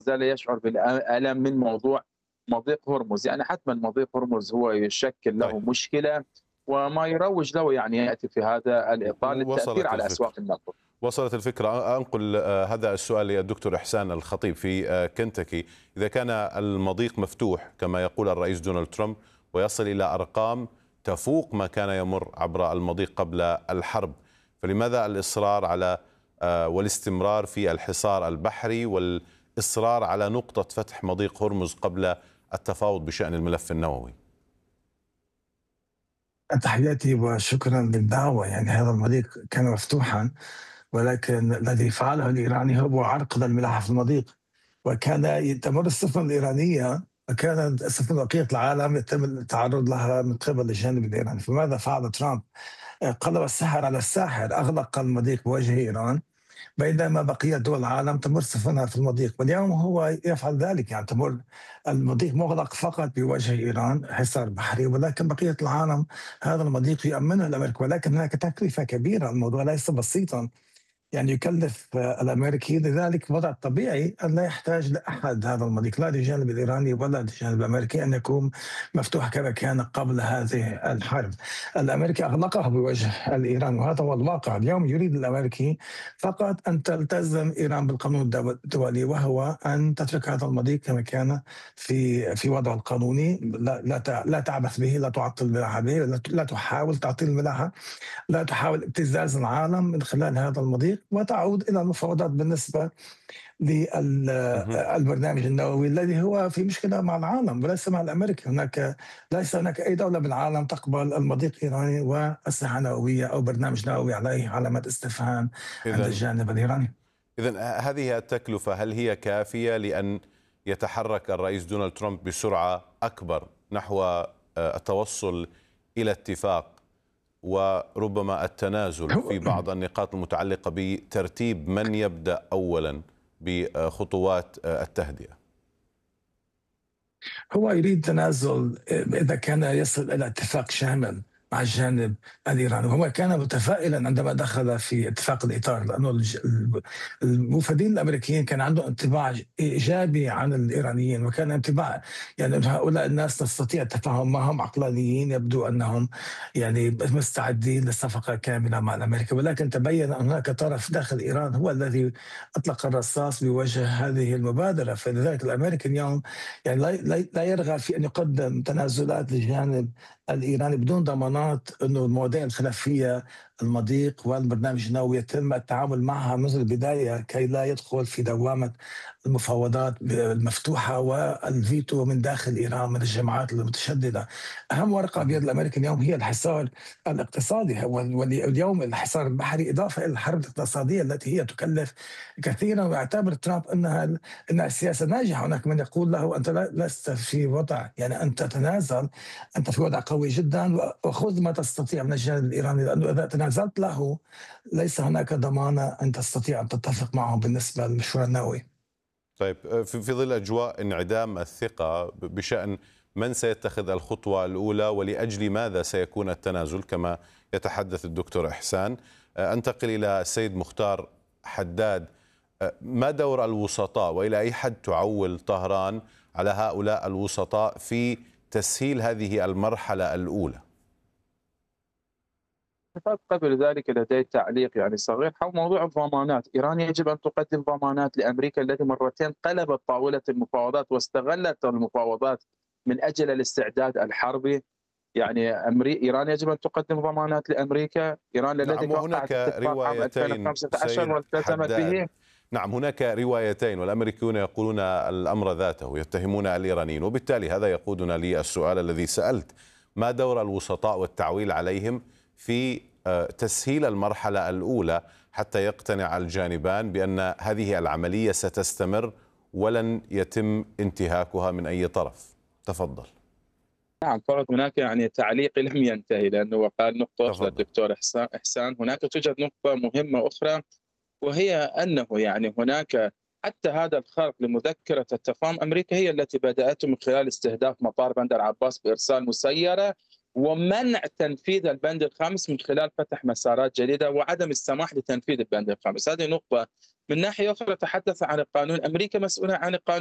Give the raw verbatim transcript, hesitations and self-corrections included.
زال يشعر بالألم من موضوع مضيق هرمز، يعني حتما مضيق هرمز هو يشكل طيب، له مشكلة، وما يروج له يعني يأتي في هذا الإطار و للتأثير وصلت على الفكرة. أسواق النفط. وصلت الفكرة. أنقل آه، هذا السؤال للدكتور إحسان الخطيب في آه، كنتاكي. إذا كان المضيق مفتوح كما يقول الرئيس دونالد ترامب ويصل إلى أرقام تفوق ما كان يمر عبر المضيق قبل الحرب، فلماذا الإصرار على آه، والاستمرار في الحصار البحري والإصرار على نقطة فتح مضيق هرمز قبل التفاوض بشأن الملف النووي؟ تحياتي وشكرا للدعوة. يعني هذا المضيق كان مفتوحا، ولكن الذي فعله الإيراني هو عرقل الملاحة في المضيق، وكان تمر السفن الإيرانية، وكانت السفن بقية العالم يتم التعرض لها من قبل الجانب الإيراني. فماذا فعل ترامب؟ قلب السحر على الساحر، أغلق المضيق بوجه إيران، بينما بقية دول العالم تمر سفنها في المضيق. واليوم هو يفعل ذلك، يعني تمر المضيق مغلق فقط بوجه إيران، حصار بحري، ولكن بقية العالم هذا المضيق يؤمنه الأمريكا. ولكن هناك تكلفة كبيرة، الموضوع ليس بسيطا، يعني يكلف آه، الامريكي. لذلك الوضع الطبيعي ان لا يحتاج لاحد هذا المضيق، لا للجانب الايراني ولا للجانب الامريكي، ان يكون مفتوح كما كان قبل هذه الحرب. الامريكي اغلقه بوجه الايراني، وهذا هو الواقع. اليوم يريد الامريكي فقط ان تلتزم ايران بالقانون الدولي، وهو ان تترك هذا المضيق كما كان في في وضعه القانوني. لا لا تع- لا تعبث به، لا تعطل الملاحه به، لا لا تحاول تعطيل الملاحه، لا تحاول ابتزاز العالم من خلال هذا المضيق، وتعود إلى المفاوضات بالنسبة مهم. للبرنامج النووي الذي هو في مشكلة مع العالم وليس مع الأمريكا. هناك ليس هناك أي دولة بالعالم تقبل المضيق الإيراني وأسلحة نووية أو برنامج نووي عليه علامة استفهام عند إذا الجانب الإيراني. إذا هذه التكلفة هل هي كافية لأن يتحرك الرئيس دونالد ترامب بسرعة أكبر نحو آه، التوصل إلى اتفاق وربما التنازل هو في بعض النقاط المتعلقة بترتيب من يبدأ أولا بخطوات آه، التهدئة؟ هو يريد تنازل إذا كان يصل إلى اتفاق شامل مع الجانب الإيراني. وهو كان متفائلا عندما دخل في اتفاق الإطار، لأنه الج- الموفدين الأمريكيين كان عندهم انطباع إيجابي عن الإيرانيين، وكان انطباع يعني أن هؤلاء الناس تستطيع التفاهم معهم، عقلانيين، يبدو أنهم يعني مستعدين لصفقة كاملة مع الأمريكا. ولكن تبين أن هناك طرف داخل إيران هو الذي أطلق الرصاص بوجه هذه المبادرة. فلذلك الأمريكي اليوم يعني لا لا لا يرغب في ان يقدم تنازلات للجانب الايراني بدون ضمانات انه المواضيع الخلافيه، المضيق والبرنامج النووي، يتم التعامل معها منذ البدايه كي لا يدخل في دوامه المفاوضات المفتوحه والفيتو من داخل ايران من الجماعات المتشدده. اهم ورقه بيد الامريكي اليوم هي الحصار الاقتصادي، واليوم الحصار البحري اضافه الى الحرب الاقتصاديه التي هي تكلف كثيرا. ويعتبر ترامب انها انها سياسه ناجحه. هناك من يقول له انت لا- لست في وضع، يعني انت تنازل، انت في وضع قوي جدا، وخذ ما تستطيع من الجانب الايراني، لانه اذا تنازلت له ليس هناك ضمانه ان تستطيع ان تتفق معه بالنسبه للمشروع النووي. طيب، آه، في في ظل أجواء انعدام الثقة ب- بشأن من سيتخذ الخطوة الأولى ولأجل ماذا سيكون التنازل كما يتحدث الدكتور إحسان، آه، أنتقل إلى السيد مختار حداد. آه، ما دور الوسطاء وإلى أي حد تعول طهران على هؤلاء الوسطاء في تسهيل هذه المرحلة الأولى؟ فقط قبل ذلك لدي تعليق يعني صغير حول موضوع الضمانات. إيران يجب أن تقدم ضمانات لأمريكا التي مرتين قلبت طاولة المفاوضات واستغلت المفاوضات من أجل الاستعداد الحربي. يعني أمري... إيران يجب أن تقدم ضمانات لأمريكا. إيران التي نعم، توقعت وهناك اتفاق عام روايتين ألفين وخمسة عشر سيد والتزمت حداد. به. نعم، هناك روايتين والأمريكيون يقولون الأمر ذاته، يتهمون الإيرانيين، وبالتالي هذا يقودنا للسؤال الذي سألت: ما دور الوسطاء والتعويل عليهم في آه، تسهيل المرحلة الأولى حتى يقتنع الجانبان بأن هذه العملية ستستمر ولن يتم انتهاكها من أي طرف؟ تفضل. نعم، فرض هناك يعني تعليقي لم ينتهي، لأنه وقال نقطة أخرى تفضل. الدكتور إحسان إحسان هناك توجد نقطة مهمة أخرى، وهي أنه يعني هناك حتى هذا الخرق لمذكرة التفاهم، أمريكا هي التي بدأته من خلال استهداف مطار بندر عباس بإرسال مسيرة ومنع تنفيذ البند الخامس من خلال فتح مسارات جديدة وعدم السماح بتنفيذ البند الخامس. هذه نقطة. من ناحية أخرى تحدث عن القانون. أمريكا مسؤولة عن القانون